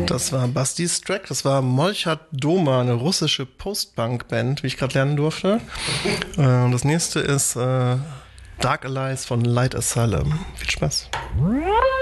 Das war Bastis Track, das war Molchat Doma, eine russische Post-Punk-Band, wie ich gerade lernen durfte. Das nächste ist Dark Allies von Light Asylum. Viel Spaß.